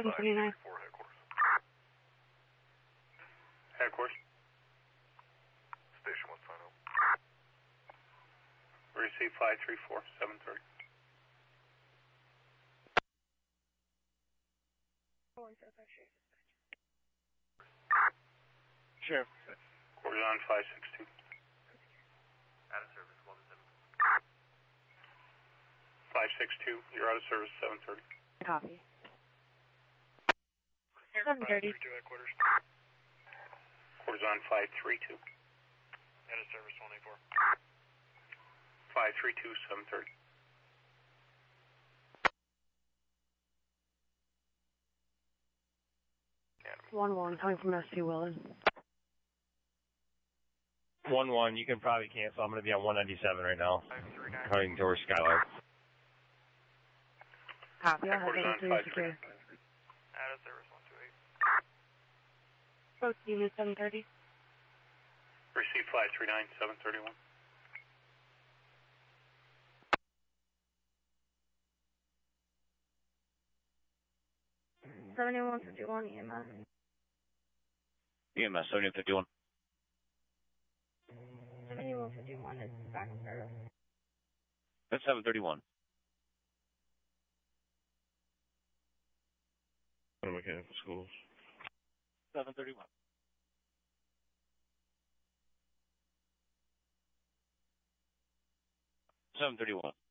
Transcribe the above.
729. Headquarters. Station 1 final. Receive 534, 730. Sheriff. Quarters on 562. Out of service, 17. 562, you're out of service, 730. Copy. 730. Headquarters. Quarters on 532. Out of service, 184. 532, 730. One coming from SP Willen. 1-1, you can probably cancel. I'm going to be on 197 right now. Heading towards Skyline. Copy. I'll have Headquarters on 83 secure. 532. Out of service, 128. Approach unit 730. Receive 539, 731. EMS. EMS, 7051. 7151 is back in service. That's 731. Mechanical schools. 731. 731.